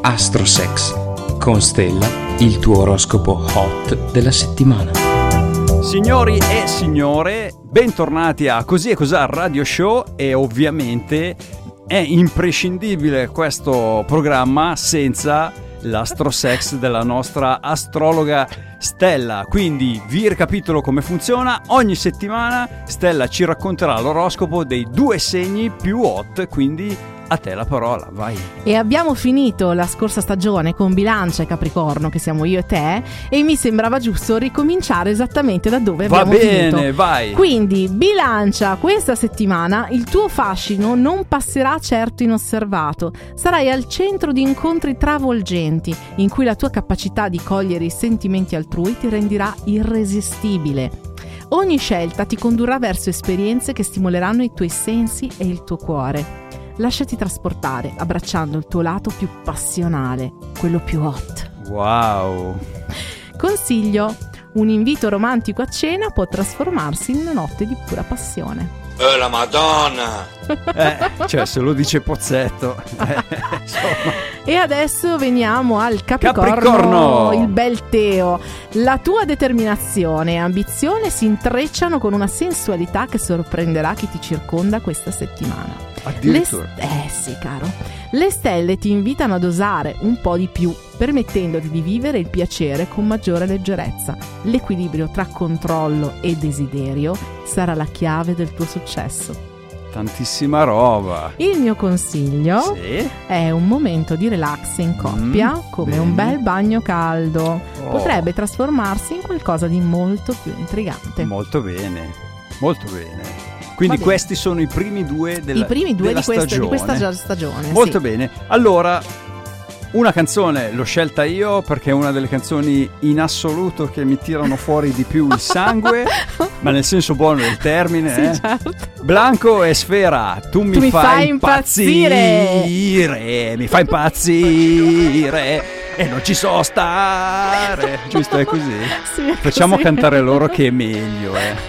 Astrosex con Stella, il tuo oroscopo hot della settimana. Signori e signore, bentornati a Così e Cos'ha Radio Show, e ovviamente è imprescindibile questo programma senza l'astrosex della nostra astrologa Stella. Quindi vi ricapitolo come funziona. Ogni settimana Stella ci racconterà l'oroscopo dei 2 segni più hot, quindi a te la parola, vai. E abbiamo finito la scorsa stagione con Bilancia e Capricorno, che siamo io e te, e mi sembrava giusto ricominciare esattamente da dove abbiamo finito. Va bene, vai. Quindi Bilancia, questa settimana il tuo fascino non passerà certo inosservato. Sarai al centro di incontri travolgenti in cui la tua capacità di cogliere i sentimenti altrui ti renderà irresistibile. Ogni scelta ti condurrà verso esperienze che stimoleranno i tuoi sensi e il tuo cuore. Lasciati trasportare, abbracciando il tuo lato più passionale, quello più hot. Wow. Consiglio: un invito romantico a cena può trasformarsi in una notte di pura passione. La Madonna! Cioè, se lo dice Pozzetto. Insomma. E adesso veniamo al Capricorno, il bel Teo. La tua determinazione e ambizione si intrecciano con una sensualità che sorprenderà chi ti circonda questa settimana. Addirittura. Sì, caro. Le stelle ti invitano ad osare un po' di più, permettendoti di vivere il piacere con maggiore leggerezza. L'equilibrio tra controllo e desiderio sarà la chiave del tuo successo. Tantissima roba. Il mio consiglio è un momento di relax in coppia, come bene. un bel bagno caldo. Oh. Potrebbe trasformarsi in qualcosa di molto più intrigante. Molto bene, molto bene. Quindi Va bene. questi sono i primi due della di questa stagione. Molto sì. bene. Allora, una canzone l'ho scelta io perché è una delle canzoni in assoluto che mi tirano fuori di più il sangue, ma nel senso buono del termine. Sì, certo. Blanco e Sfera, tu mi fai impazzire. Mi fai impazzire e non ci so stare. Giusto, è così? Sì, è Facciamo così. cantare loro che è meglio,